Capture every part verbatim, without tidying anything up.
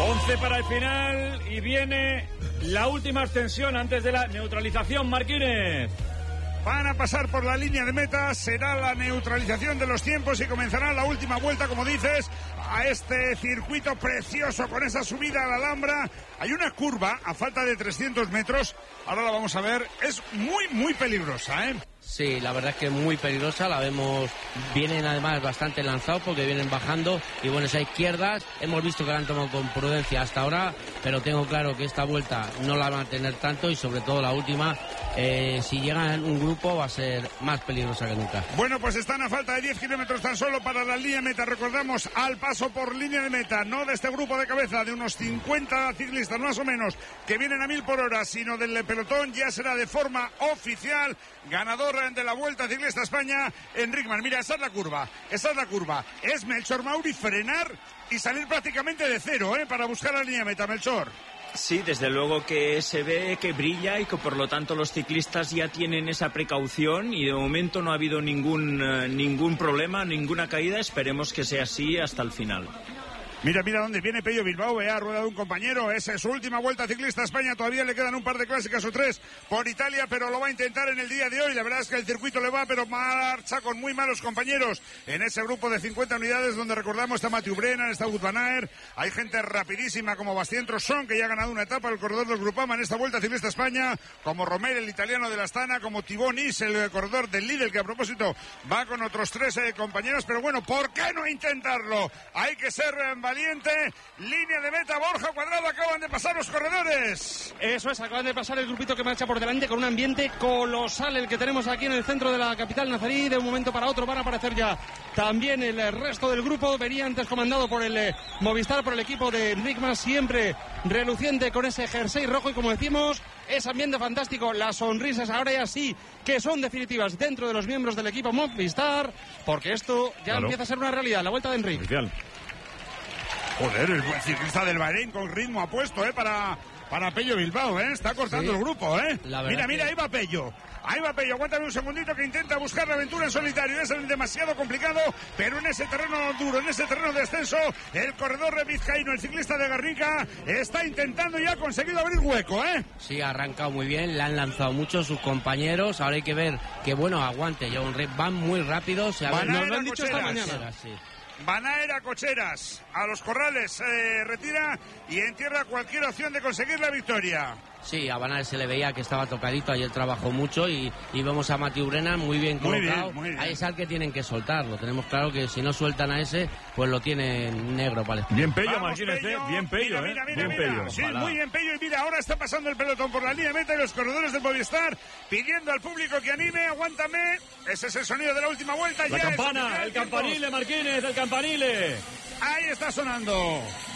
once para el final y viene la última extensión antes de la neutralización, Martínez. Van a pasar por la línea de meta, será la neutralización de los tiempos y comenzará la última vuelta, como dices, a este circuito precioso con esa subida a la Alhambra. Hay una curva a falta de trescientos metros, ahora la vamos a ver, es muy, muy peligrosa, ¿eh? Sí, la verdad es que es muy peligrosa, la vemos, vienen además bastante lanzados porque vienen bajando y bueno, esa izquierda hemos visto que la han tomado con prudencia hasta ahora, pero tengo claro que esta vuelta no la van a tener tanto y sobre todo la última, eh, si llegan un grupo va a ser más peligrosa que nunca. Bueno, pues están a falta de diez kilómetros tan solo para la línea de meta, recordamos, al paso por línea de meta, no de este grupo de cabeza de unos cincuenta ciclistas más o menos que vienen a mil por hora, sino del pelotón, ya será de forma oficial ganador de la Vuelta Ciclista España, Enricman. Mira, esa es la curva, esa es la curva. Es Melchor Mauri frenar y salir prácticamente de cero, ¿eh? Para buscar la línea meta, Melchor. Sí, desde luego que se ve que brilla y que por lo tanto los ciclistas ya tienen esa precaución y de momento no ha habido ningún, uh, ningún problema, ninguna caída. Esperemos que sea así hasta el final. Mira, mira dónde viene Pello Bilbao, vea, ha ruedado un compañero, esa es su última Vuelta Ciclista a España, todavía le quedan un par de clásicas o tres por Italia, pero lo va a intentar en el día de hoy, la verdad es que el circuito le va, pero marcha con muy malos compañeros en ese grupo de cincuenta unidades donde recordamos está Mathieu Brennan, está Wout van Aert, hay gente rapidísima como Bastien Trosson, que ya ha ganado una etapa el corredor del Grupama en esta Vuelta Ciclista a España, como Romer, el italiano de la Astana, como Thibaut Nis, el corredor del Lidl, que a propósito va con otros tres eh, compañeros, pero bueno, ¿por qué no intentarlo? Hay que ser eh, valiente. Línea de meta, Borja Cuadrado, acaban de pasar los corredores. Eso es, acaban de pasar el grupito que marcha por delante con un ambiente colosal el que tenemos aquí en el centro de la capital nazarí. De un momento para otro van a aparecer ya también el resto del grupo. Venía antes comandado por el eh, Movistar, por el equipo de Enricman, siempre reluciente con ese jersey rojo y como decimos, es ambiente fantástico, las sonrisas ahora ya sí que son definitivas dentro de los miembros del equipo Movistar, porque esto ya claro. empieza a ser una realidad, la Vuelta de Enric. Oficial. Joder, el buen ciclista del Bahrein con ritmo apuesto, ¿eh? Para, para Pello Bilbao, ¿eh? Está cortando sí. el grupo, ¿eh? Mira, mira, que... ahí va Pello. Ahí va Pello, aguántame un segundito que intenta buscar la aventura en solitario. Es demasiado complicado, pero en ese terreno duro, en ese terreno de ascenso, el corredor vizcaíno, el ciclista de Garnica, está intentando y ha conseguido abrir hueco, ¿eh? Sí, ha arrancado muy bien, le han lanzado mucho sus compañeros. Ahora hay que ver que, bueno, aguante. John Reed van muy rápido. Se Van Nos lo han dicho esta mañana. Sí. Van a ir a Cocheras, a los corrales, eh, retira y entierra cualquier opción de conseguir la victoria. Sí, a Van Aert se le veía que estaba tocadito, ayer trabajó mucho y, y vemos a Mathieu Brennan muy bien colocado. Muy bien, muy bien. Ahí es al que tienen que soltarlo. Tenemos claro que si no sueltan a ese, pues lo tienen negro para el Bien Pello, Martínez, ¿eh? Bien Pello, mira, mira, ¿eh? Mira, bien mira. Pello. Sí, muy bien Pello. Y mira, ahora está pasando el pelotón por la línea de meta y los corredores del Movistar pidiendo al público que anime, aguántame. Ese es el sonido de la última vuelta. La ya campana, el campanile, Martínez, el campanile. Ahí está sonando.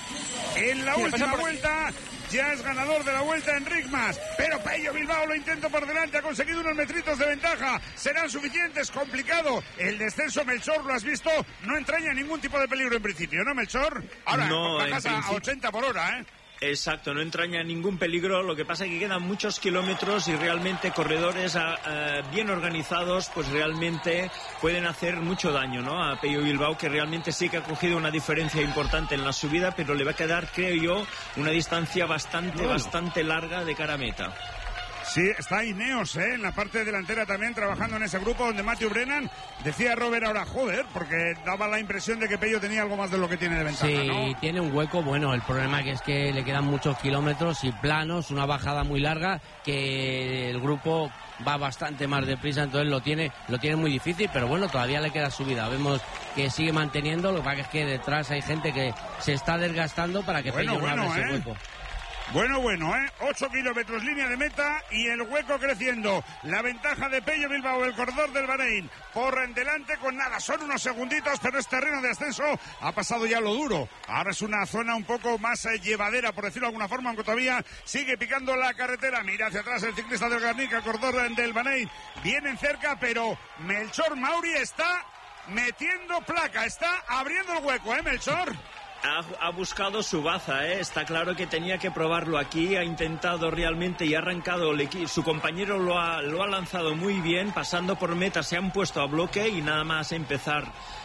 En la sí, última vuelta ya es ganador de la Vuelta Enricman, pero Pello Bilbao lo intenta por delante, ha conseguido unos metritos de ventaja, serán suficientes, complicado. El descenso, Melchor, lo has visto, no entraña ningún tipo de peligro en principio, ¿no, Melchor? Ahora no, bajas a ochenta por hora, ¿eh? Exacto, no entraña ningún peligro, lo que pasa es que quedan muchos kilómetros y realmente corredores a, a, bien organizados pues realmente pueden hacer mucho daño, ¿no? A Pello Bilbao, que realmente sí que ha cogido una diferencia importante en la subida, pero le va a quedar, creo yo, una distancia bastante, bueno. bastante larga de cara a meta. Sí, está Ineos, ¿eh? En la parte delantera también trabajando en ese grupo donde Mathieu Brennan decía Robert ahora, joder, porque daba la impresión de que Pello tenía algo más de lo que tiene de ventaja, sí, ¿no? Tiene un hueco, bueno, el problema que es que le quedan muchos kilómetros y planos, una bajada muy larga que el grupo va bastante más deprisa, entonces lo tiene lo tiene muy difícil, pero bueno, todavía le queda subida. Vemos que sigue manteniendo, lo que pasa es que detrás hay gente que se está desgastando para que bueno, Pello no bueno, abra ese ¿eh? hueco. Bueno, bueno, ¿eh? ocho kilómetros línea de meta y el hueco creciendo. La ventaja de Pello Bilbao, el corredor del Bahrein, por en delante con nada, son unos segunditos, pero es terreno de ascenso, ha pasado ya lo duro. Ahora es una zona un poco más eh, llevadera, por decirlo de alguna forma, aunque todavía sigue picando la carretera. Mira hacia atrás el ciclista del Garnica, el corredor del Bahrein, vienen cerca, pero Melchor Mauri está metiendo placa, está abriendo el hueco, ¿eh, Melchor? Ha, ha buscado su baza, ¿eh? Está claro que tenía que probarlo aquí, ha intentado realmente y ha arrancado, su compañero lo ha, lo ha lanzado muy bien, pasando por meta se han puesto a bloque y nada más empezar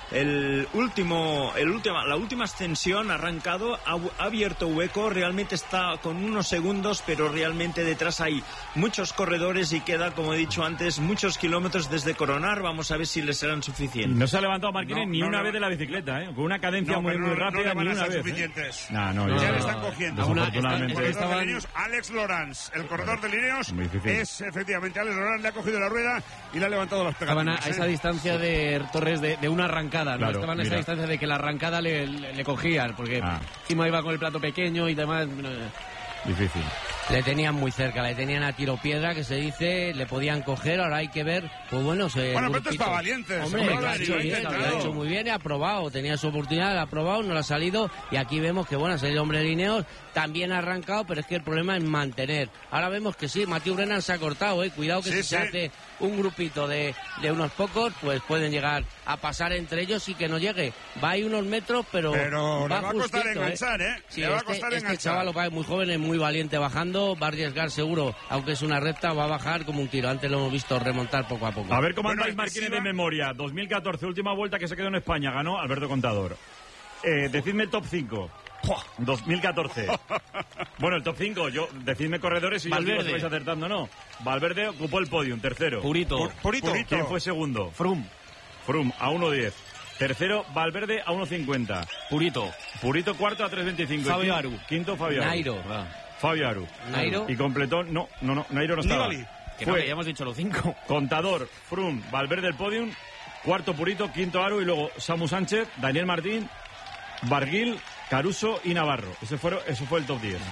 el último, el última, la última ascensión ha arrancado, ha, ha abierto hueco, realmente está con unos segundos, pero realmente detrás hay muchos corredores y queda, como he dicho antes, muchos kilómetros desde coronar. Vamos a ver si les serán suficientes. No se ha levantado Martínez No, ni no, una no. vez de la bicicleta, ¿eh? Con una cadencia No, muy, pero muy no- no rápida, le van ni a una ser vez. ¿eh? suficientes. No, no, Ya yo- le están cogiendo. Desafortunadamente. El corredor estaban- de Lineos, Alex Laurans, el corredor de Lineos, Muy difícil. es efectivamente Alex Laurans, le ha cogido la rueda y le ha levantado las Estaban a, pegatinas. a esa ¿eh? distancia de Torres de, de una arrancada, ¿no? Claro, Estaban a esa mira. distancia de que la arrancada le, le, le cogían, porque Ah. encima iba con el plato pequeño y demás. Difícil. Le tenían muy cerca, le tenían a tiro piedra, que se dice, le podían coger, ahora hay que ver, pues bueno, se, Bueno, el pero esto es grupito. para valientes, Hombre, hombre, lo ha lo hecho ha bien, intentado. lo ha hecho muy bien y ha probado, tenía su oportunidad, la ha probado, no la ha salido, y aquí vemos que bueno, ha salido hombre de Lineos, también ha arrancado, pero es que el problema es mantener. Ahora vemos que sí, Mathieu Brennan se ha cortado, eh, cuidado que Sí, si sí. se hace un grupito de, de unos pocos, pues pueden llegar a pasar entre ellos y que no llegue. Va ahí unos metros, pero, Pero le va a costar justito, enganchar, ¿eh? Sí, Le va a este, costar este enganchar. chaval lo que es muy joven, es muy valiente bajando, va a arriesgar seguro, aunque es una recta, va a bajar como un tiro. Antes lo hemos visto remontar poco a poco. A ver cómo Bueno, andáis, el Martínez, que de sí va- memoria. dos mil catorce, última vuelta que se quedó en España. Ganó Alberto Contador. Eh, decidme el top cinco. dos mil catorce. Bueno, el top cinco. Yo, decidme corredores y yo os digo Valverde. si vais acertando o no. Valverde ocupó el podium, tercero. Purito. Pur- Purito. ¿Quién fue segundo? Frum. Frum, a uno diez. Tercero, Valverde, a uno cincuenta. Purito. Purito, cuarto, a tres veinticinco. Fabio Y quin- Aru. Quinto, Fabio Aru. Nairo. Fabio Aru. Nairo. Y completó... No, no, no. Nairo no estaba. Nibali. Que no, Fue que ya hemos dicho los cinco. Contador, Frum, Valverde el podium, cuarto Purito, quinto Aru y luego Samu Sánchez, Daniel Martín, Barguil, Caruso y Navarro. Ese, fueron, eso fue el top diez.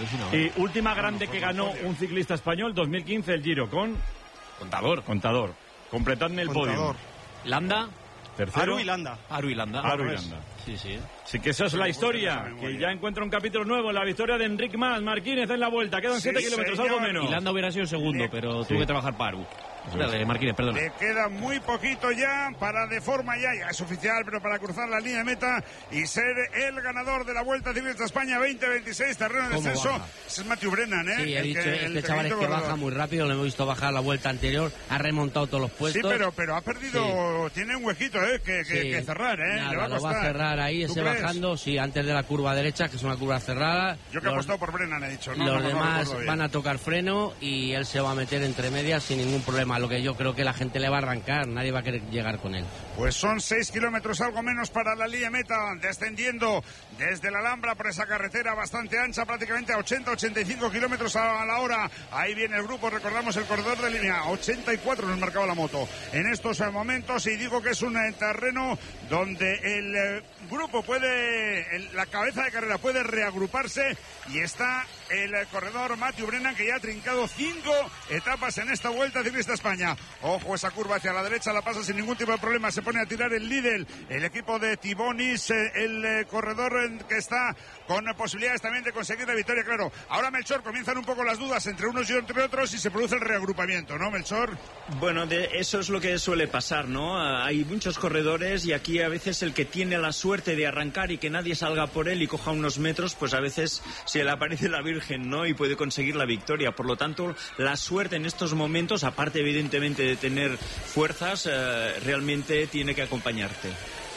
Y última grande que ganó un ciclista español, dos mil quince, el Giro, con Contador. Contador. Completadme el Contador. podio. Landa. Tercero, Aru y Landa. Aru y Landa. Aru y Landa. Sí, sí. Así que esa es la historia, que ya encuentra un capítulo nuevo, la victoria de Enric Mas, Marquínez en la vuelta, quedan Sí, siete kilómetros, algo señor. menos. Y Landa hubiera sido segundo, pero tuvo que trabajar para Aru. Dale, Marquínez, perdona. Le queda muy poquito ya para de forma ya, ya es oficial, pero para cruzar la línea de meta y ser el ganador de la Vuelta Ciclista España veinte veintiséis, terreno de ¿Cómo descenso. baja? Ese es Mathieu Brennan, ¿eh? Sí, he El dicho, que- el este chaval es pequeñito que corredor. baja muy rápido, lo hemos visto bajar la vuelta anterior, ha remontado todos los Sí, puestos. pero, pero ha perdido, tiene un huequito, ¿eh? Que, que, Sí. que cerrar, ¿eh? Nada, Le va a lo costar. va a cerrar ahí, ¿Tú ese crees? bajando, sí, antes de la curva derecha, que es una curva cerrada. Yo que he Los- apostado por Brennan, he dicho. No, los no, no, no demás recuerdo bien. van a tocar freno y él se va a meter entre medias sin ningún problema. Lo que yo creo que la gente le va a arrancar, nadie va a querer llegar con él. Pues son seis kilómetros, algo menos para la línea meta, descendiendo desde la Alhambra por esa carretera bastante ancha, prácticamente a ochenta ochenta y cinco kilómetros a la hora. Ahí viene el grupo, recordamos el corredor de línea, ochenta y cuatro nos marcaba la moto en estos eh, momentos, y digo que es un eh, terreno donde el eh, grupo puede, el- la cabeza de carrera puede reagruparse, y está el eh, corredor Mathieu Brennan, que ya ha trincado cinco etapas en esta Vuelta Ciclista España. Ojo, esa curva hacia la derecha la pasa sin ningún tipo de problema, se pone a tirar el líder, el equipo de Tibonis, eh, el eh, corredor eh, que está con eh, posibilidades también de conseguir la victoria, claro. Ahora, Melchor, comienzan un poco las dudas entre unos y entre otros y se produce el reagrupamiento, ¿no, Melchor? Bueno, de eso es lo que suele pasar, ¿no? Ah, Hay muchos corredores y aquí a veces el que tiene la suerte de arrancar y que nadie salga por él y coja unos metros, pues a veces se le aparece la Virgen, ¿no? Y puede conseguir la victoria. Por lo tanto, la suerte en estos momentos, aparte evidentemente de tener fuerzas, eh, realmente tiene que acompañarte.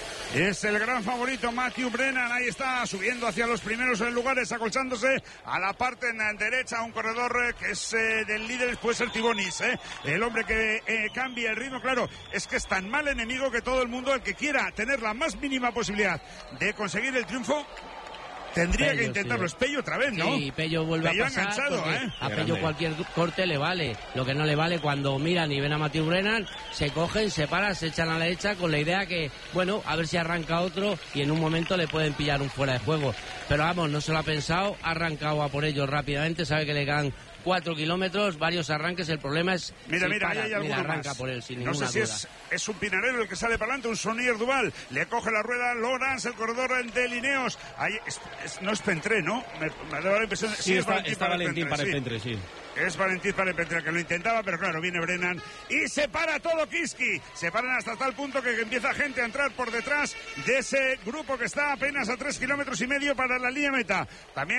Es el gran favorito Mathieu Brennan, ahí está, subiendo hacia los primeros lugares, acolchándose a la parte en derecha, un corredor eh, que es eh, del líder, puede ser Tibonis, ¿eh? El hombre que eh, cambia el ritmo, claro, es que es tan mal enemigo que todo el mundo, el que quiera tener la más mínima posibilidad de conseguir el triunfo, tendría Pello, que intentarlo. sí. Es Pello otra vez, ¿no? Sí, Pello vuelve Pello a pasar enganchado, porque ¿eh? a Qué Pello grande. cualquier corte le vale. Lo que no le vale cuando miran y ven a Mathieu Brennan, se cogen, se paran, se echan a la derecha con la idea que, bueno, a ver si arranca otro y en un momento le pueden pillar un fuera de juego. Pero vamos, no se lo ha pensado, ha arrancado a por ellos rápidamente, sabe que le quedan cuatro kilómetros, varios arranques, el problema es Mira, si mira, ahí para. hay alguno Mira, arranca más. por él sin No ninguna sé si duda. es, es un pinarero el que sale para adelante, un Sonier Duval. Le coge la rueda Lorans, el corredor de Lineos. Ahí es- es- no es Pentré, ¿no? Me, me da la impresión. Sí, es está, está Valentín para el sí. Pentre, sí. Es Valentín para el Pentré, que lo intentaba, pero claro, viene Brennan y se para todo Kiski. Se paran hasta tal punto que empieza gente a entrar por detrás de ese grupo que está apenas a tres kilómetros y medio para la línea meta. También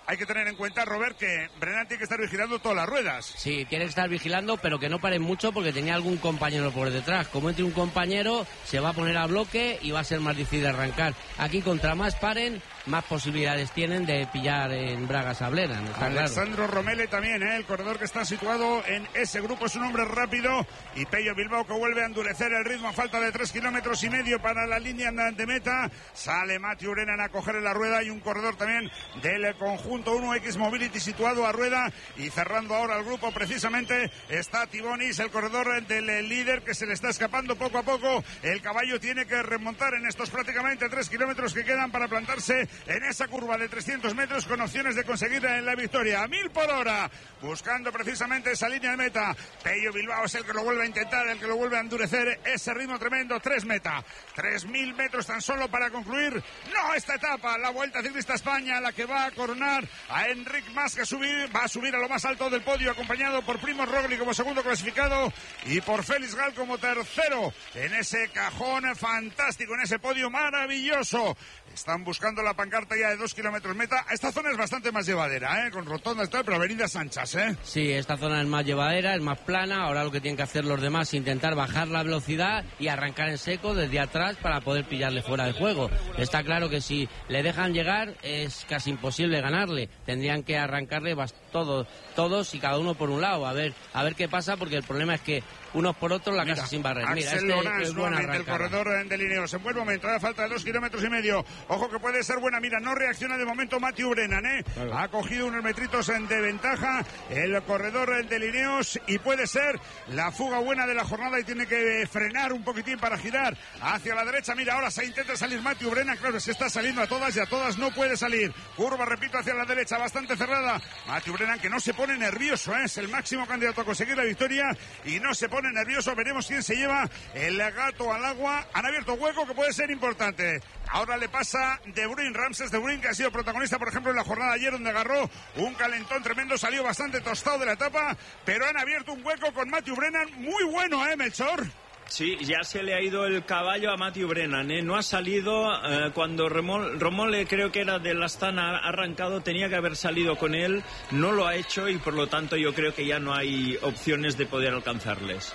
hay que tener en cuenta, Robert, que Brennan tiene que estar vigilando todas las ruedas. Sí, tiene que estar vigilando, pero que no paren mucho porque tenía algún compañero por detrás. Como entre un compañero, se va a poner a bloque y va a ser más difícil de arrancar. Aquí, contra más paren, más posibilidades tienen de pillar en bragas a Brennan. Alessandro claro. Romele también, ¿eh? El corredor que está situado en ese grupo es un hombre rápido. Y Pello Bilbao que vuelve a endurecer el ritmo a falta de tres kilómetros y medio para la línea de meta. Sale Mathieu Brennan a coger la rueda y un corredor también del conjunto uno equis Mobility situado a rueda y cerrando ahora el grupo precisamente está Tibonis, el corredor del líder que se le está escapando poco a poco. El caballo tiene que remontar en estos prácticamente tres kilómetros que quedan para plantarse en esa curva de trescientos metros con opciones de conseguir la victoria a mil por hora, buscando precisamente esa línea de meta. Pello Bilbao es el que lo vuelve a intentar, el que lo vuelve a endurecer ese ritmo tremendo. Tres meta, tres mil metros tan solo para concluir no esta etapa, la Vuelta Ciclista España, la que va a coronar a Enric Mas, que subir, va a subir a lo más alto del podio, acompañado por Primo Roglic como segundo clasificado y por Félix Gal como tercero en ese cajón fantástico, en ese podio maravilloso. Están buscando la pancarta ya de dos kilómetros meta. Esta zona es bastante más llevadera, ¿eh? Con rotondas, pero avenidas anchas, ¿eh? Sí, esta zona es más llevadera, es más plana. Ahora lo que tienen que hacer los demás es intentar bajar la velocidad y arrancar en seco desde atrás para poder pillarle fuera de juego. Está claro que si le dejan llegar es casi imposible ganarle. Tendrían que arrancarle todos, todos y cada uno por un lado. A ver, a ver qué pasa, porque el problema es que unos por otros la casa sin barrer. Mira, Axel este Lonas, es buena el corredor de Lineos. En buen momento, a falta de dos kilómetros y medio. Ojo que puede ser buena. Mira, no reacciona de momento Mathieu Brennan, ¿eh? Claro. Ha cogido unos metritos en de ventaja el corredor de Lineos y puede ser la fuga buena de la jornada y tiene que frenar un poquitín para girar hacia la derecha. Mira, ahora se intenta salir Mathieu Brennan. Claro, se está saliendo a todas y a todas no puede salir. Curva, repito, hacia la derecha, bastante cerrada. Mathieu Brennan que no se pone nervioso, ¿eh? Es el máximo candidato a conseguir la victoria y no se pone nervioso. Veremos quién se lleva el gato al agua. Han abierto hueco que puede ser importante. Ahora le pasa De Bruyne, Ramses De Bruyne, que ha sido protagonista, por ejemplo, en la jornada ayer, donde agarró un calentón tremendo, salió bastante tostado de la etapa, pero han abierto un hueco con Mathieu Brennan muy bueno, ¿eh, Melchor? Sí, ya se le ha ido el caballo a Mathieu Brennan, ¿eh? No ha salido eh, cuando Remol, Romole, creo que era del Astana, ha arrancado, tenía que haber salido con él, no lo ha hecho y por lo tanto yo creo que ya no hay opciones de poder alcanzarles.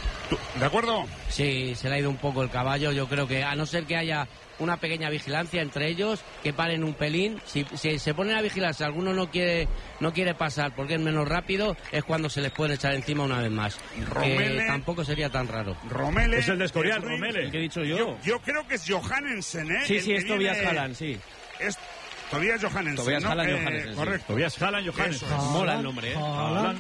¿De acuerdo? Sí, se le ha ido un poco el caballo. Yo creo que a no ser que haya una pequeña vigilancia entre ellos, que paren un pelín. Si, si se ponen a vigilar, si alguno no quiere no quiere pasar porque es menos rápido, es cuando se les puede echar encima una vez más. Romele, que tampoco sería tan raro. Romele, es el de Escorial, Romele. ¿Qué he dicho yo? yo? Yo creo que es Johannesen, ¿eh? Sí, sí, el es Tobias Haaland, sí. Es Tobias Johannesen, Tobias ¿no? Haaland, eh, Johannesen, correcto. sí. Tobias Haaland, Johannesen. Mola el nombre, ¿eh? Haaland.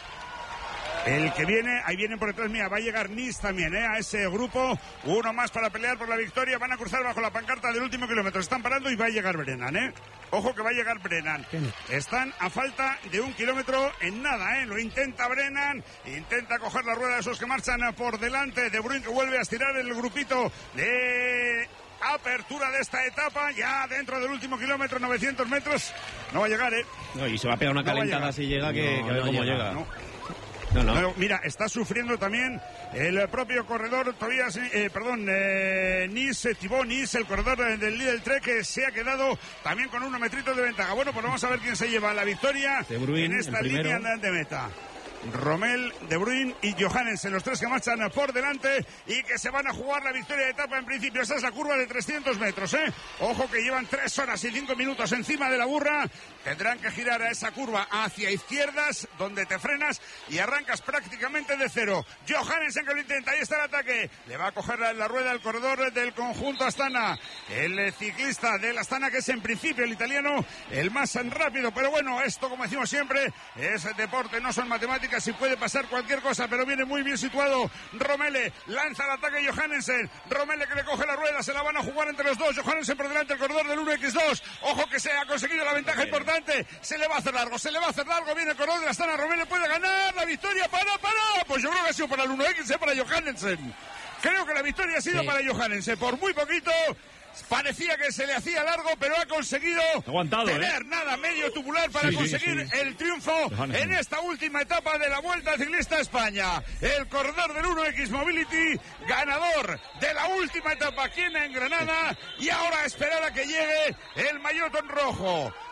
El que viene, ahí viene por detrás mía, va a llegar Nis también, ¿eh? A ese grupo, uno más para pelear por la victoria, van a cruzar bajo la pancarta del último kilómetro, están parando y va a llegar Brennan, ¿eh? Ojo que va a llegar Brennan. Están a falta de un kilómetro en nada, ¿eh? Lo intenta Brennan, intenta coger la rueda de esos que marchan por delante, De Bruyne que vuelve a estirar el grupito de apertura de esta etapa, ya dentro del último kilómetro, novecientos metros, no va a llegar, ¿eh? No, y se va a pegar una No calentada si llega, que, No, que a ver no cómo llega, llega. No. No, no. Pero, mira, está sufriendo también el propio corredor, Tobias, eh, perdón, eh, Nis, Thibaut Nis, el corredor del Lidl Trek, que se ha quedado también con unos metritos de ventaja. Bueno, pues vamos a ver quién se lleva la victoria De Bruyne, en esta el línea primero. de meta. Rommel, De Bruyne y Johannesen, los tres que marchan por delante y que se van a jugar la victoria de etapa en principio. Esa es la curva de trescientos metros, ¿eh? Ojo que llevan tres horas y cinco minutos encima de la burra. Tendrán que girar a esa curva hacia izquierdas, donde te frenas y arrancas prácticamente de cero. Johannesen que lo intenta, ahí está el ataque. Le va a coger la, la rueda el corredor del conjunto Astana. El ciclista del Astana, que es en principio el italiano, el más rápido. Pero bueno, esto, como decimos siempre, es deporte, no son matemáticas. Si puede pasar cualquier cosa, pero viene muy bien situado Romele, lanza el ataque Johannesen, Romele que le coge la rueda, se la van a jugar entre los dos, Johannesen por delante, el corredor del uno equis dos, ojo que se ha conseguido la ventaja importante, se le va a hacer largo, se le va a hacer largo, viene el corredor de la Astana, Romele puede ganar la victoria, para, para, pues yo creo que ha sido para el uno equis, para Johannesen, creo que la victoria ha sido sí. para Johannesen, por muy poquito. Parecía que se le hacía largo, pero ha conseguido Aguantado, tener ¿eh? nada medio tubular para sí, conseguir sí, sí. el triunfo en esta última etapa de la Vuelta Ciclista a España. El corredor del uno equis Mobility, ganador de la última etapa aquí en Granada, y ahora esperar a que llegue el maillot rojo.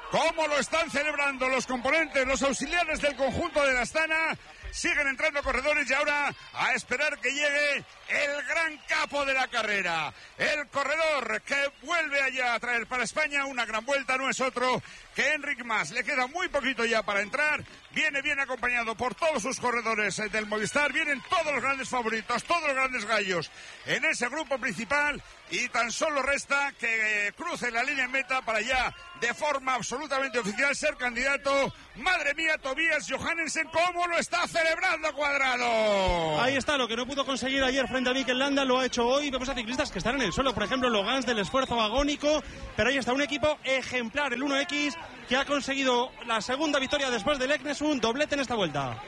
cómo lo están celebrando los componentes, los auxiliares del conjunto de la Astana. Siguen entrando corredores y ahora a esperar que llegue el gran capo de la carrera. El corredor que vuelve allá a traer para España una gran vuelta no es otro que Enric Mas. Le queda muy poquito ya para entrar. Viene bien acompañado por todos sus corredores del Movistar. Vienen todos los grandes favoritos, todos los grandes gallos en ese grupo principal. Y tan solo resta que cruce la línea en meta para ya, de forma absolutamente oficial, ser candidato. Madre mía, Tobias Johannesen, ¿cómo lo está celebrando Cuadrado? Ahí está, lo que no pudo conseguir ayer frente a Mikel Landa lo ha hecho hoy. Vemos a ciclistas que están en el suelo, por ejemplo, Logans del esfuerzo agónico, pero ahí está un equipo ejemplar, el uno equis, que ha conseguido la segunda victoria después del Eknesund, doblete en esta vuelta.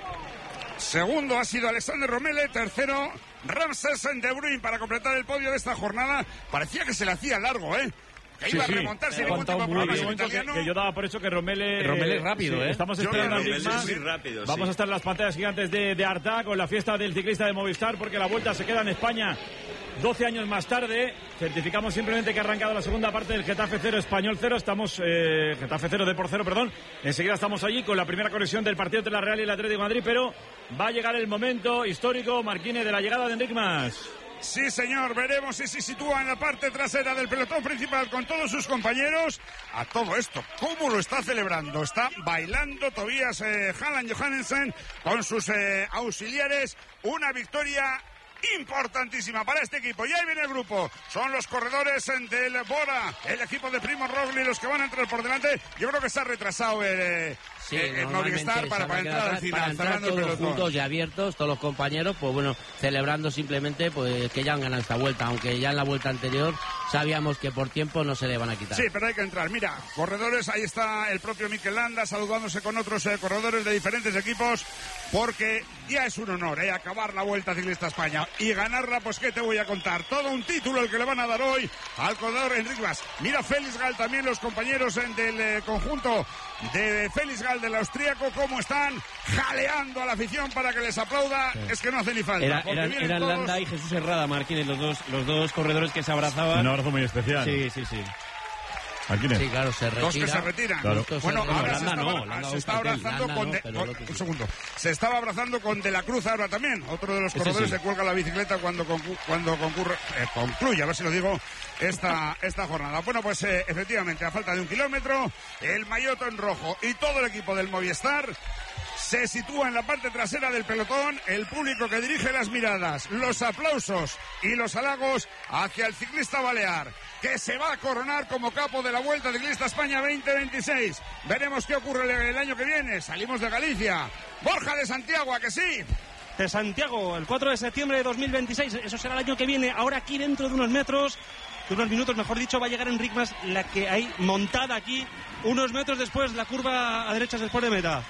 Segundo ha sido Alexander Romele, tercero Ramses De Bruyn para completar el podio de esta jornada. Parecía que se le hacía largo, ¿eh? Que sí, iba sí. a remontarse en ningún tipo de problema italiano. Que, que yo daba por hecho que Romele... Romele es rápido, sí, ¿eh? Estamos Yo esperando a Romele Enric es muy Mas. rápido, Vamos sí. a estar en las pantallas gigantes de, de Arta con la fiesta del ciclista de Movistar, porque la vuelta se queda en España doce años más tarde. Certificamos simplemente que ha arrancado la segunda parte del Getafe cero, Español cero. Estamos, eh, Getafe cero, Depor cero, perdón. Enseguida estamos allí con la primera conexión del partido entre la Real y el Atlético de Madrid, pero va a llegar el momento histórico, Marquine, de la llegada de Enric Mas. Sí, señor, veremos si se sitúa en la parte trasera del pelotón principal con todos sus compañeros. A todo esto, ¿cómo lo está celebrando? Está bailando Tobias eh, Halland Johannesen con sus eh, auxiliares. Una victoria importantísima para este equipo. Y ahí viene el grupo. Son los corredores del Bora, el equipo de Primo Roglic, los que van a entrar por delante. Yo creo que se ha retrasado el, Sí, el Movistar para, para entrar al final, para entrar cerrando el todos pelotón. juntos y abiertos, todos los compañeros, pues bueno, celebrando simplemente pues que ya han ganado esta vuelta, aunque ya en la vuelta anterior sabíamos que por tiempo no se le van a quitar. Sí, pero hay que entrar. Mira, corredores, ahí está el propio Mikel Landa saludándose con otros eh, corredores de diferentes equipos, porque ya es un honor eh, acabar la Vuelta Ciclista España y ganarla. Pues qué te voy a contar, todo un título el que le van a dar hoy al corredor Enric Mas. Mira Félix Gal, también los compañeros eh, del eh, conjunto de Félix Gal del austríaco, cómo están jaleando a la afición para que les aplauda. Sí. Es que no hace ni falta. Era, eran eran todos... Landa y Jesús Herrada, Martínez, los dos, los dos corredores que se abrazaban. Un abrazo muy especial. Sí, sí, sí. Marquínez. Sí, claro, se retira. Dos que se retiran. Claro. Bueno, se... ahora no, se, Landa estaba, no, Landa se está abrazando Landa con... no, De, con un segundo. Se estaba abrazando con De la Cruz ahora también. Otro de los corredores sí, sí. se cuelga la bicicleta cuando, concu cuando concurre, eh, concluye, a ver si lo digo, esta, esta jornada. Bueno, pues eh, efectivamente, a falta de un kilómetro, el maillot en rojo y todo el equipo del Movistar se sitúa en la parte trasera del pelotón. El público que dirige las miradas, los aplausos y los halagos hacia el ciclista balear, que se va a coronar como capo de la Vuelta Ciclista España veinte veintiséis. Veremos qué ocurre el año que viene. Salimos de Galicia. Borja de Santiago, ¿a que sí? De Santiago, el cuatro de septiembre de dos mil veintiséis. Eso será el año que viene. Ahora aquí dentro de unos metros, de unos minutos, mejor dicho, va a llegar Enric Mas, la que hay montada aquí, unos metros después, la curva a derechas después de meta.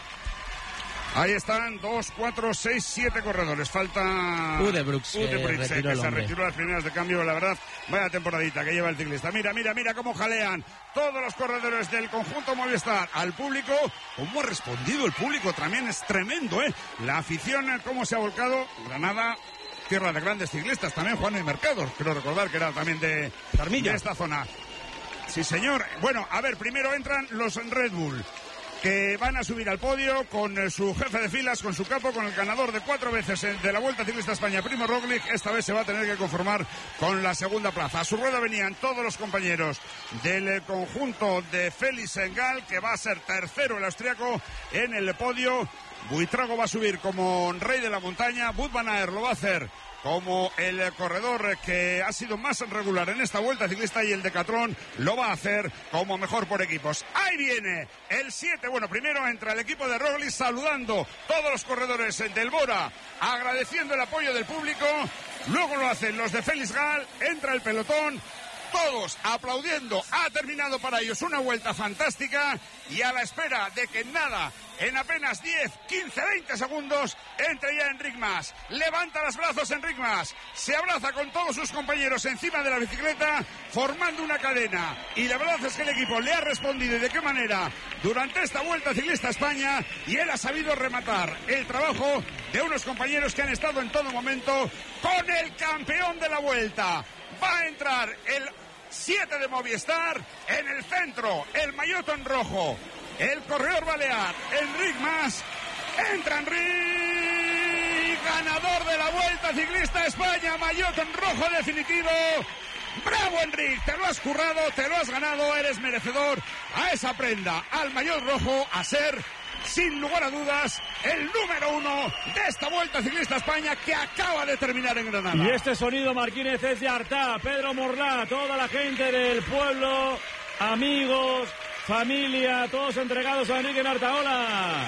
Ahí están dos, cuatro, seis, siete corredores. Falta Udebrooks, Udebrooks que, eh, que se hombre. retiró las primeras de cambio. La verdad, vaya temporadita que lleva el ciclista. Mira, mira, mira cómo jalean todos los corredores del conjunto Movistar al público. Cómo ha respondido el público, también es tremendo, ¿eh? La afición, cómo se ha volcado. Granada, tierra de grandes ciclistas, también Juan y Mercado, quiero recordar que era también de, de esta zona. Sí, señor. Bueno, a ver, primero entran los Red Bull, que van a subir al podio con su jefe de filas, con su capo, con el ganador de cuatro veces de la Vuelta Ciclista España, Primo Roglic. Esta vez se va a tener que conformar con la segunda plaza. A su rueda venían todos los compañeros del conjunto de Félix Gal, que va a ser tercero el austriaco en el podio. Buitrago va a subir como rey de la montaña. Wout van Aert lo va a hacer como el corredor que ha sido más regular en esta Vuelta Ciclista, y el Decathlon lo va a hacer como mejor por equipos. Ahí viene el siete. Bueno, primero entra el equipo de Roglic saludando todos los corredores del Bora, agradeciendo el apoyo del público. Luego lo hacen los de Félix Gal, entra el pelotón, todos aplaudiendo. Ha terminado para ellos una vuelta fantástica, y a la espera de que nada, en apenas diez, quince, veinte segundos, entre ya Enric Mas. Levanta los brazos Enric Mas, se abraza con todos sus compañeros encima de la bicicleta, formando una cadena. Y la verdad es que el equipo le ha respondido, y de qué manera, durante esta Vuelta Ciclista España, y él ha sabido rematar el trabajo de unos compañeros que han estado en todo momento con el campeón de la Vuelta. Va a entrar el siete de Movistar. En el centro, el maillot en rojo, el corredor balear, Enric Mas. Entra Enric, ganador de la Vuelta Ciclista España, maillot en rojo definitivo. ¡Bravo, Enric! Te lo has currado, te lo has ganado, eres merecedor a esa prenda, al maillot rojo, a ser, sin lugar a dudas, el número uno de esta Vuelta Ciclista España que acaba de terminar en Granada. Y este sonido, Martínez, es de Artà, Pedro Morlà, toda la gente del pueblo, amigos, familia, todos entregados a Enrique Nartaola.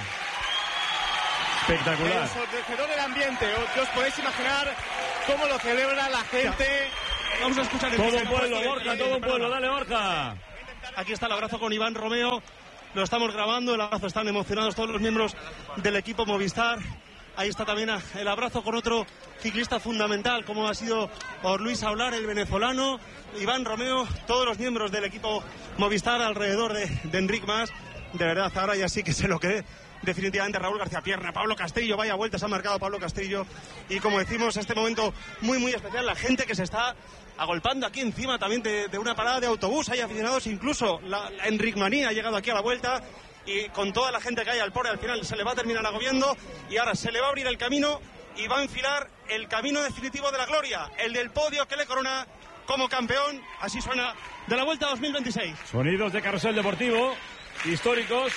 Espectacular. Ensordecedor el ambiente, os podéis imaginar cómo lo celebra la gente. Vamos a escuchar el todo un pueblo, Borja, todo un pueblo, dale, Borja. Aquí está el abrazo con Iván Romeo, lo estamos grabando, el abrazo, están emocionados todos los miembros del equipo Movistar. Ahí está también el abrazo con otro ciclista fundamental como ha sido por Luis Aular, el venezolano, Iván Romeo, todos los miembros del equipo Movistar alrededor de, de Enric Mas. De verdad, ahora ya sí que se lo quede definitivamente Raúl García Pierna, Pablo Castillo, vaya vueltas ha marcado Pablo Castillo, y como decimos, este momento muy muy especial, la gente que se está agolpando aquí encima también de, de una parada de autobús, hay aficionados, incluso la, la Enric Manía ha llegado aquí a la vuelta, y con toda la gente que hay al pobre al final se le va a terminar agobiando, y ahora se le va a abrir el camino y va a enfilar el camino definitivo de la gloria, el del podio que le corona como campeón. Así suena de la Vuelta dos mil veintiséis. Sonidos de carrusel deportivo históricos,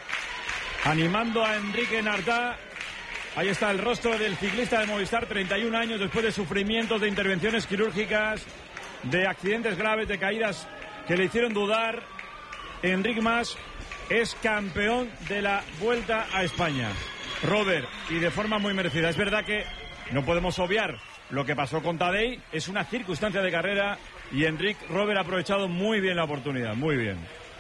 animando a Enrique Nartà. Ahí está el rostro del ciclista de Movistar, treinta y un años después de sufrimientos, de intervenciones quirúrgicas, de accidentes graves, de caídas que le hicieron dudar. Enric Mas es campeón de la Vuelta a España, Robert, y de forma muy merecida. Es verdad que no podemos obviar lo que pasó con Tadej, es una circunstancia de carrera y Enric Robert ha aprovechado muy bien la oportunidad, muy bien.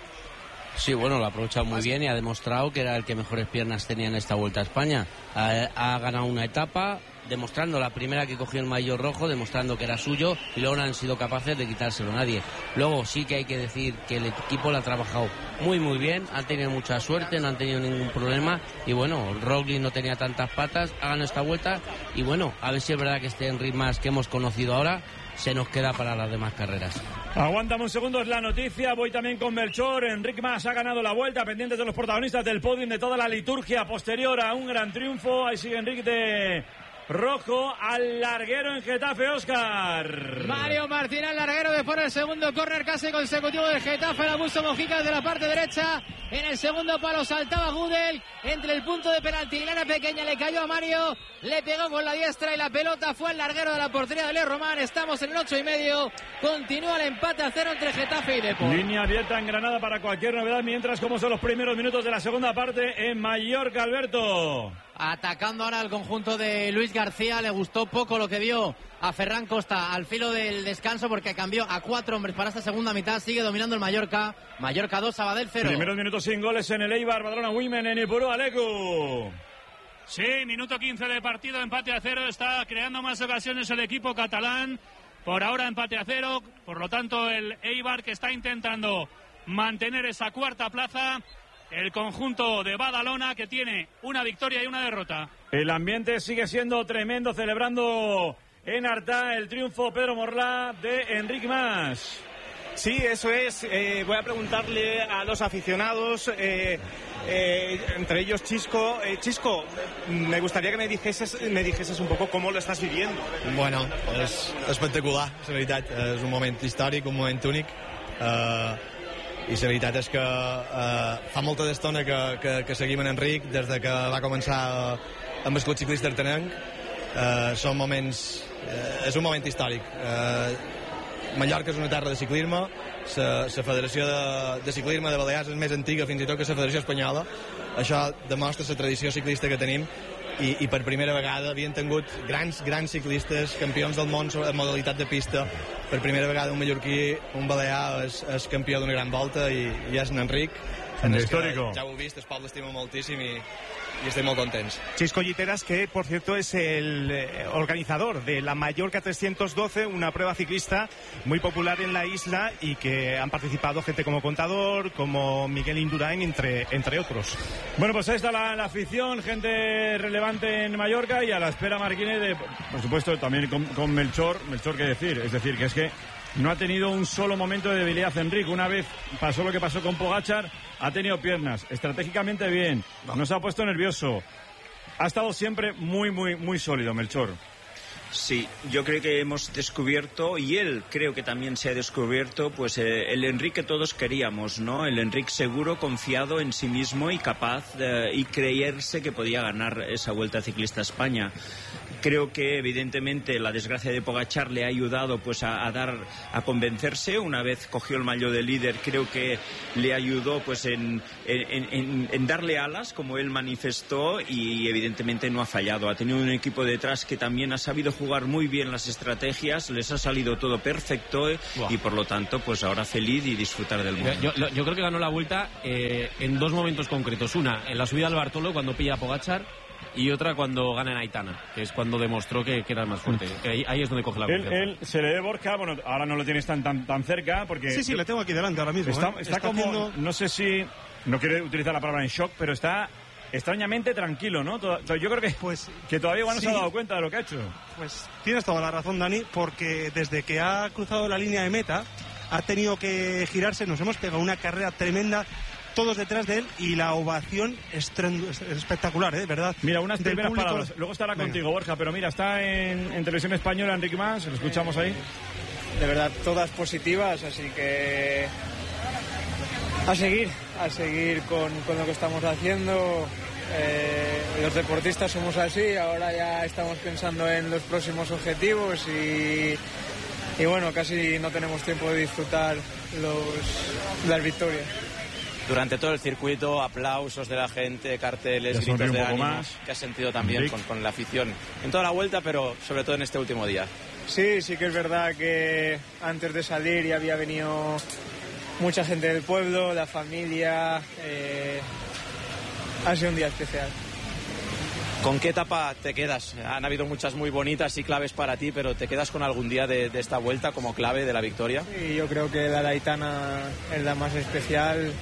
Sí, bueno, lo ha aprovechado muy bien y ha demostrado que era el que mejores piernas tenía en esta Vuelta a España. Ha, ha ganado una etapa, demostrando la primera que cogió el maillot rojo, demostrando que era suyo, y luego no han sido capaces de quitárselo a nadie. Luego sí que hay que decir que el equipo lo ha trabajado muy muy bien, han tenido mucha suerte, no han tenido ningún problema, y bueno, Roglic no tenía tantas patas, ha ganado esta vuelta, y bueno, a ver si es verdad que este Enric Mas que hemos conocido ahora se nos queda para las demás carreras. Aguántame un segundo, es la noticia. Voy también con Melchor. Enric Mas ha ganado la Vuelta, pendientes de los protagonistas del podio, de toda la liturgia posterior a un gran triunfo. Ahí sigue Enric de rojo al larguero en Getafe, Óscar. Mario Martín al larguero después del segundo córner casi consecutivo de Getafe. El abuso Mojica de la parte derecha. En el segundo palo saltaba Gudel entre el punto de penalti y la área pequeña. Le cayó a Mario, le pegó con la diestra y la pelota fue al larguero de la portería de Leo Román. Estamos en el ocho y medio. Continúa el empate a cero entre Getafe y Depor. Línea abierta en Granada para cualquier novedad, mientras como son los primeros minutos de la segunda parte en Mallorca, Alberto. Atacando ahora el conjunto de Luis García, le gustó poco lo que vio a Ferran Costa al filo del descanso porque cambió a cuatro hombres para esta segunda mitad. Sigue dominando el Mallorca. Mallorca dos, Sabadell cero. Primeros minutos sin goles en el Eibar, Badalona Women en Ipurú, Alecu. Sí, minuto quince de partido, empate a cero. Está creando más ocasiones el equipo catalán. Por ahora empate a cero. Por lo tanto, el Eibar que está intentando mantener esa cuarta plaza. El conjunto de Badalona que tiene una victoria y una derrota. El ambiente sigue siendo tremendo, celebrando en Artà el triunfo, Pedro Morlà, de Enric Mas. Sí, eso es. Eh, voy a preguntarle a los aficionados, eh, eh, entre ellos Chisco. Eh, Chisco, me gustaría que me dijeses, me dijeses un poco cómo lo estás viviendo. Bueno, és espectacular, la veritat. És un moment històric, un moment únic. Uh, I la veritat és que uh, fa molta d'estona que, que, que seguim en Enric, des de que va començar uh, amb el club ciclista artenenc. Uh, són moments... Uh, és un moment històric. Uh, Mallorca és una terra de ciclisme, la Federació de, de Ciclisme de Balears és més antiga fins i tot que la Federació Espanyola. Això demostra la tradició ciclista que tenim i, i per primera vegada havien tingut grans, grans ciclistes, campions del món en modalitat de pista. Per primera vegada un mallorquí, un balear, és, és campió d'una gran volta i, i és en Enric. En histórico. Ja ho heu vist, el poble l'estima moltíssim i, y estoy muy contento. Chisco Lliteras, que por cierto es el eh, organizador de la Mallorca trescientos doce, una prueba ciclista muy popular en la isla y que han participado gente como Contador, como Miguel Indurain, entre, entre otros. Bueno, pues ahí está la, la afición, gente relevante en Mallorca y a la espera Marquínez de, por supuesto, también con, con Melchor, Melchor qué decir, es decir, que es que no ha tenido un solo momento de debilidad Enric. Una vez pasó lo que pasó con Pogačar, ha tenido piernas, estratégicamente bien, no se ha puesto nervioso. Ha estado siempre muy, muy, muy sólido, Melchor. Sí, yo creo que hemos descubierto, y él creo que también se ha descubierto, pues eh, el Enric que todos queríamos, ¿no? El Enric seguro, confiado en sí mismo y capaz de, y creerse que podía ganar esa Vuelta Ciclista a España. Creo que evidentemente la desgracia de Pogačar le ha ayudado pues a, a dar a convencerse. Una vez cogió el maillot de líder, creo que le ayudó pues en, en, en, en darle alas, como él manifestó, y evidentemente no ha fallado. Ha tenido un equipo detrás que también ha sabido jugar muy bien las estrategias, les ha salido todo perfecto, eh, y por lo tanto pues ahora feliz y disfrutar del mundo. Yo, yo, yo creo que ganó la Vuelta eh, en dos momentos concretos. Una, en la subida al Bartolo cuando pilla a Pogačar, y otra cuando gana en Aitana, que es cuando demostró que, que era el más fuerte. Ahí, ahí es donde coge la confianza. Él, él se le ve Borja, bueno, ahora no lo tienes tan tan, tan cerca porque... Sí, sí, le tengo aquí delante ahora mismo. Está, ¿eh? está, está como, haciendo... no sé si, no quiero utilizar la palabra en shock, pero está extrañamente tranquilo, ¿no? Yo creo que, pues, que todavía igual no sí. se ha dado cuenta de lo que ha hecho. Pues tienes toda la razón, Dani, porque desde que ha cruzado la línea de meta, ha tenido que girarse, nos hemos pegado una carrera tremenda, todos detrás de él, y la ovación es espectacular, ¿eh? ¿Verdad? Mira, unas Del primeras público... palabras. Luego estará Venga. contigo, Borja, pero mira, está en, en Televisión Española Enric Mas, lo escuchamos ahí. De verdad, todas positivas, así que a seguir, a seguir con, con lo que estamos haciendo. Eh, los deportistas somos así, ahora ya estamos pensando en los próximos objetivos y, y bueno, casi no tenemos tiempo de disfrutar los, las victorias. Durante todo el circuito, aplausos de la gente, carteles, gritos de ánimo, más. que has sentido también con, con la afición en toda la vuelta, pero sobre todo en este último día. Sí, sí que es verdad que antes de salir ya había venido mucha gente del pueblo, la familia. Eh, ha sido un día especial. ¿Con qué etapa te quedas? Han habido muchas muy bonitas y claves para ti, pero ¿te quedas con algún día de, de esta vuelta como clave de la victoria? Sí, yo creo que la de Aitana es la más especial.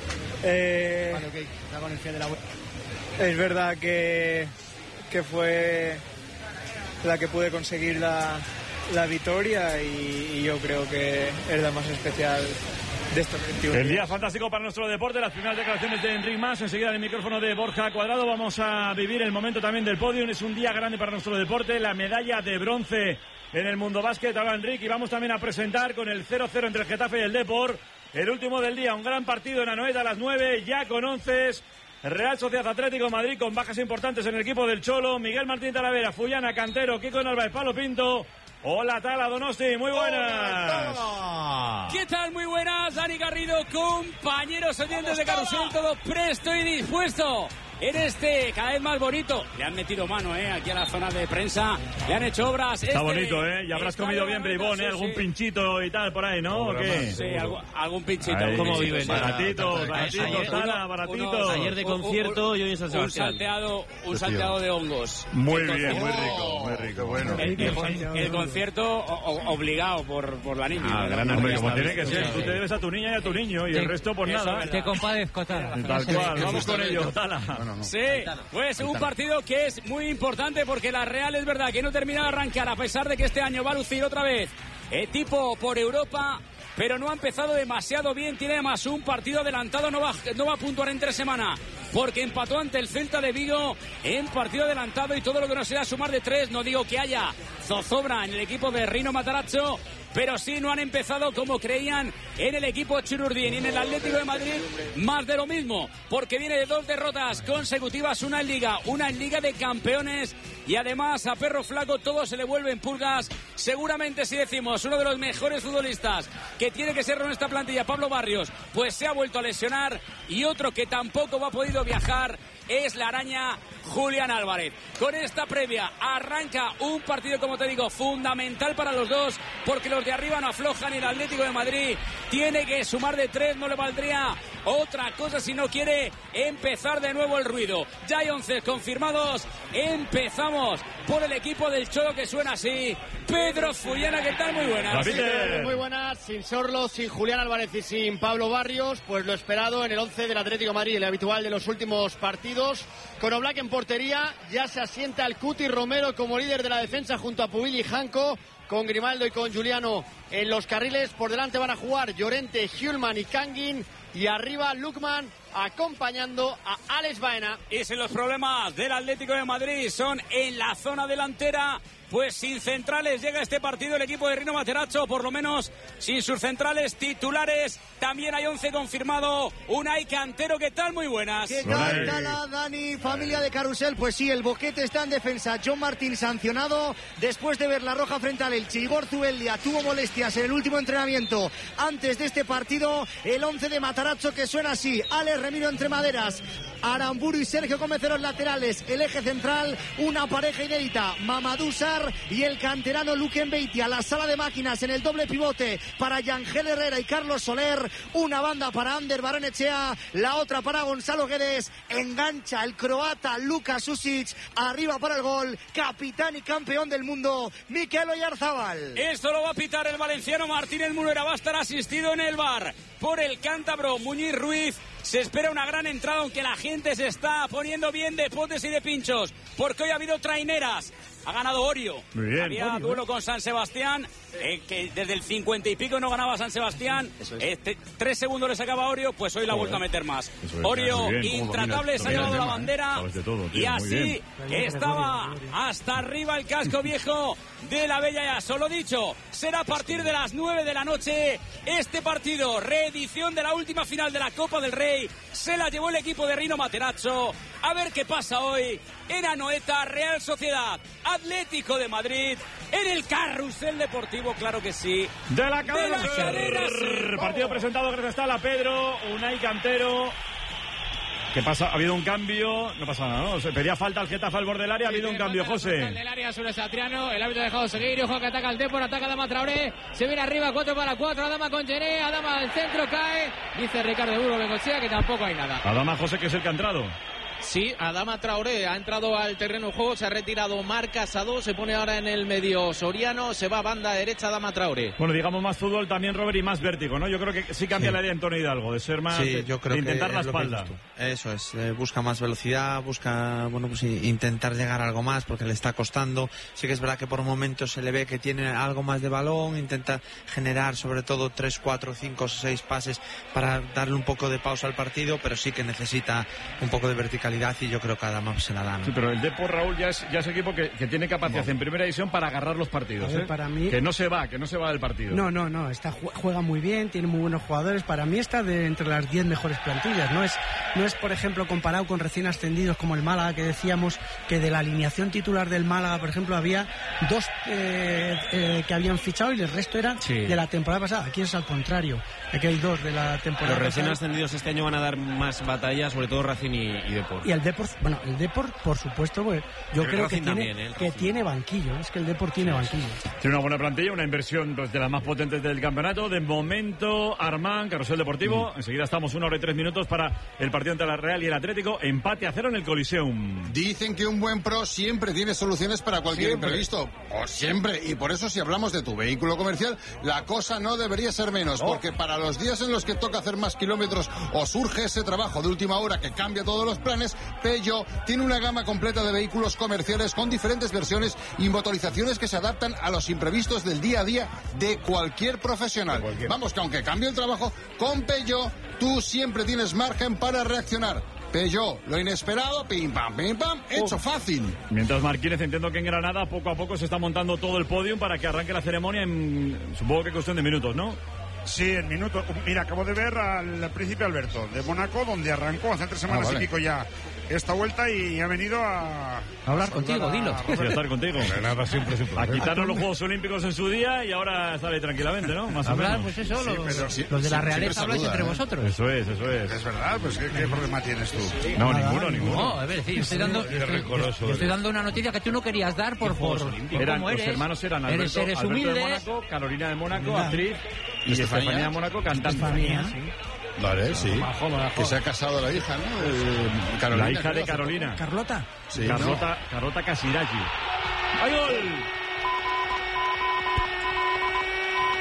Eh, vale, okay. La con el pie de la vuelta. Es verdad que, que fue la que pude conseguir la, la victoria y, y yo creo que es la más especial de estos veintiuno El día días. fantástico para nuestro deporte, las primeras declaraciones de Enric Mas, enseguida en el micrófono de Borja Cuadrado. Vamos a vivir el momento también del podio, es un día grande para nuestro deporte, la medalla de bronce en el mundo básquet. Ahora Enric, y vamos también a presentar con el cero cero entre el Getafe y el Depor, el último del día, un gran partido en Anoeta a las nueve, ya con once. Real Sociedad Atlético de Madrid con bajas importantes en el equipo del Cholo, Miguel Martín Talavera, Fullana, Cantero, Kiko Narváez, Palo Pinto. Hola, Tala Donosti, muy buenas. Hola, ¿qué tal? Muy buenas, Dani Garrido, compañeros oyentes de Carrusel, todo presto y dispuesto en este cada vez más bonito. Le han metido mano, ¿eh? Aquí a la zona de prensa, le han hecho obras. Está este, bonito, ¿eh? Y habrás comido bien bribón, ¿eh? Algún sí. pinchito y tal por ahí, ¿no? ¿O qué? Sí, algo, algún pinchito. Ahí, ¿cómo viven? Baratitos, baratitos, Tala, baratitos. Ayer de concierto y hoy en San Sebastián. Un salteado, un salteado de hongos. Muy bien, muy rico, muy rico, bueno. El, el, el concierto o, obligado por, por la niña. Ah, gran hombre, como tiene que ser. Tú te debes a tu niña y a tu niño y el resto pues nada. Te compadezco, Tala. Tal cual, vamos con ello, Tala. Sí. Pues un partido que es muy importante porque la Real es verdad que no termina de arrancar a pesar de que este año va a lucir otra vez eh, tipo por Europa, pero no ha empezado demasiado bien. Tiene además un partido adelantado, no va, no va a puntuar en tres semanas porque empató ante el Celta de Vigo en partido adelantado y todo lo que no sea sumar de tres. No digo que haya zozobra en el equipo de Rino Matarazzo, pero sí no han empezado como creían en el equipo Chururdín y en el Atlético de Madrid más de lo mismo, porque viene de dos derrotas consecutivas, una en Liga, una en Liga de Campeones, y además a Perro Flaco todo se le vuelve en pulgas. Seguramente si decimos uno de los mejores futbolistas que tiene que ser en esta plantilla, Pablo Barrios, pues se ha vuelto a lesionar, y otro que tampoco ha podido viajar es la araña Julián Álvarez. Con esta previa arranca un partido, como te digo, fundamental para los dos, porque los de arriba no aflojan y el Atlético de Madrid tiene que sumar de tres, no le valdría otra cosa si no quiere empezar de nuevo el ruido. Ya hay once confirmados, empezamos por el equipo del Cholo que suena así. Pedro Fullana, ¿qué tal? Muy buenas. Sí, muy buenas, sin Sorlo, sin Julián Álvarez y sin Pablo Barrios, pues lo esperado en el once del Atlético de Madrid, el habitual de los últimos partidos. Con Oblak en portería, ya se asienta el Cuti Romero como líder de la defensa junto a Pubilli y Janco, con Grimaldo y con Giuliano En los carriles por delante van a jugar Llorente, Hjulman y Kangin. Y arriba Lukman acompañando a Alex Baena. Y si los problemas del Atlético de Madrid son en la zona delantera, pues sin centrales llega este partido el equipo de Rino Materazzo, por lo menos sin sus centrales titulares. También hay once confirmado. Unai Cantero, ¿qué tal? Muy buenas. ¿Qué tal, Tala, Dani, familia de Carrusel? Pues sí, el boquete está en defensa. John Martín sancionado después de ver la roja frente al Elche. Igor Zubeldia tuvo molestias en el último entrenamiento antes de este partido. El once de Matarazzo que suena así: Alex Remiro entre maderas, Aramburu y Sergio Gómez en los laterales. El eje central, una pareja inédita: Mamadou Sarr y el canterano Luquen Beitia. La sala de máquinas en el doble pivote para Yangel Herrera y Carlos Soler. Una banda para Ander Barrenechea, la otra para Gonzalo Guedes. Engancha el croata Luka Susic. Arriba para el gol, capitán y campeón del mundo, Mikel Oyarzábal. Esto lo va a pitar el valenciano Martínez Munuera. Va a estar asistido en el bar por el cántabro Muñiz Ruiz. Se espera una gran entrada, aunque la gente se está poniendo bien de potes y de pinchos, porque hoy ha habido traineras. Ha ganado Orio. Muy bien, Había Orio, duelo ¿eh? con San Sebastián, eh, que desde el cincuenta y pico no ganaba San Sebastián. Eso es. Este, tres segundos le sacaba Orio, pues hoy la ha vuelto a meter más. Eso es, Orio, muy bien, cómo intratable, dominas- se ha llevado dominas la el tema, bandera. ¿eh? Sabes de todo, tío, Y muy así bien. estaba hasta arriba el casco viejo de la Bella Yaso. Lo dicho, será a partir de las nueve de la noche este partido. Reedición de la última final de la Copa del Rey. Se la llevó el equipo de Rino Materazzo. A ver qué pasa hoy en Anoeta. Real Sociedad, Atlético de Madrid, en el Carrusel Deportivo, claro que sí. De la cadena De la cadena Ser. Ser. Partido presentado gracias a la Pedro, Unai Cantero. ¿Qué pasa? Ha habido un cambio, no pasa nada, ¿no? Se pedía falta al Getafe al borde del área, ha habido un cambio, José. Del área sobre Satriano, el árbitro ha dejado seguir, ojo que ataca el Depor, ataca Adama Traoré, se viene arriba, cuatro para cuatro, Adama con Gené, Adama al centro, cae, dice Ricardo Burgo Bengochea que tampoco hay nada. Adama José, que es el que ha entrado. Sí, Adama Traoré ha entrado al terreno de juego, se ha retirado Marc Casado, se pone ahora en el medio Soriano, se va a banda derecha Adama Traoré. Bueno, digamos más fútbol también, Robert, y más vértigo, ¿no? Yo creo que sí cambia Sí. la idea en Tony Hidalgo, de ser más, Sí, de, yo creo de intentar que la es lo que espalda. dices tú. Eso es, eh, busca más velocidad, busca, bueno, pues i- intentar llegar a algo más porque le está costando. Sí que es verdad que por momentos se le ve que tiene algo más de balón, intenta generar sobre todo tres, cuatro, cinco, seis pases para darle un poco de pausa al partido, pero sí que necesita un poco de verticalidad y yo creo que Adama se la da, ¿no? Sí, pero el Depor, Raúl, ya es, ya es equipo que, que tiene capacidad en primera división para agarrar los partidos. A ver, ¿eh? para mí- Que no se va, que no se va del partido. No, no, no, está, ju- juega muy bien, tiene muy buenos jugadores. Para mí está de entre las diez mejores plantillas. No es, no es, por ejemplo, comparado con recién ascendidos como el Málaga, que decíamos que de la alineación titular del Málaga, por ejemplo, había dos eh, eh, que habían fichado y el resto eran Sí. de la temporada pasada. Aquí es al contrario. Aquí hay dos de la temporada Los recién pasada. ascendidos este año van a dar más batallas, sobre todo Racing y, y Depor. Y el Depor, bueno, el Depor, por supuesto, pues, yo El creo que Racing tiene, también, ¿eh? El que Racing. tiene banquillo. Es que el Depor tiene banquillo. Tiene una buena plantilla, una inversión pues, de las más potentes del campeonato. De momento, Armán, Carrusel Deportivo. Enseguida estamos una hora y tres minutos para el partido entre la Real y el Atlético. Empate a cero en el Coliseum. Dicen que un buen pro siempre tiene soluciones para cualquier Siempre. imprevisto. O siempre. Y por eso si hablamos de tu vehículo comercial, la cosa no debería ser menos. Porque para los días en los que toca hacer más kilómetros o surge ese trabajo de última hora que cambia todos los planes, Peugeot tiene una gama completa de vehículos comerciales con diferentes versiones y motorizaciones que se adaptan a los imprevistos del día a día de cualquier profesional. Vamos, que aunque cambie el trabajo, con Peugeot tú siempre tienes margen para reaccionar. Peugeot, lo inesperado, pim pam, pim pam, hecho fácil. Mientras Marquínez, entiendo que en Granada poco a poco se está montando todo el podium para que arranque la ceremonia en, supongo que cuestión de minutos, ¿no? Sí, en minutos. Mira, acabo de ver al príncipe Alberto de Mónaco, donde arrancó hace tres semanas Ah, vale. y pico ya esta vuelta y ha venido a... hablar a contigo, saludar dilo. a Sí, a estar contigo. Granada siempre es un A placer. quitarnos los Juegos Olímpicos en su día y ahora sale tranquilamente, ¿no? Más Hablar, o menos. pues eso, Sí, los, pero sí, los de la sí, realeza siempre habláis saluda, entre ¿eh? vosotros. Eso es, eso es. Es verdad, pues ¿qué, qué problema tienes tú? No, ninguno, ninguno. No, a ver, sí, yo estoy dando, yo estoy, yo- yo estoy dando una noticia que tú no querías dar por, por, por Eran, cómo los eres. hermanos eran eres, Alberto, eres Alberto de humilde. Mónaco, Carolina de Mónaco, Mira. actriz, y Estefanía. Estefanía de Mónaco, cantante. Estefanía, sí. Vale, sí. Majo, majo. Que se ha casado la hija, ¿no? Eh, Carolina, La hija de creo, hace Carolina. Carlota. Sí, Carlota, Carlota Casiraghi. ¡Hay gol!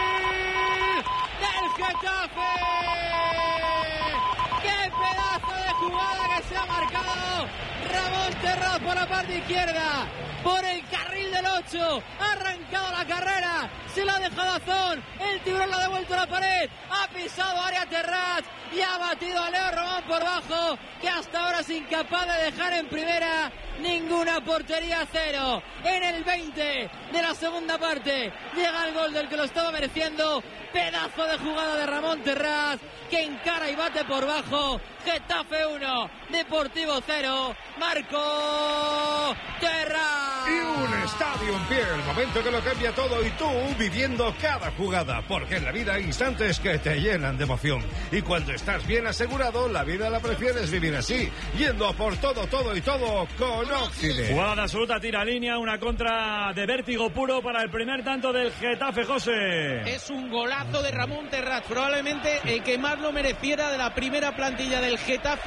¡Del Getafe! ¡Qué pedazo de jugada que se ha marcado Ramón Terraz por la parte izquierda, por el carril del ocho, ha arrancado la carrera, se la ha dejado a Zon, el tiburón la ha devuelto a la pared, ha pisado área Terraz y ha batido a Leo Román por bajo, que hasta ahora es incapaz de dejar en primera ninguna portería. Cero en el veinte de la segunda parte llega el gol del que lo estaba mereciendo. Pedazo de jugada de Ramón Terraz, que encara y bate por bajo. Getafe uno, Deportivo cero, Marco Terraz. Y un estadio en pie, el momento que lo cambia todo, y tú viviendo cada jugada, porque en la vida hay instantes que te llenan de emoción. Y cuando estás bien asegurado, la vida la prefieres vivir así, yendo a por todo, todo y todo con Oxide. Jugada de absoluta tira línea, una contra de vértigo puro para el primer tanto del Getafe, José. Es un golazo de Ramón Terraz, probablemente el que más lo mereciera de la primera plantilla del Getafe.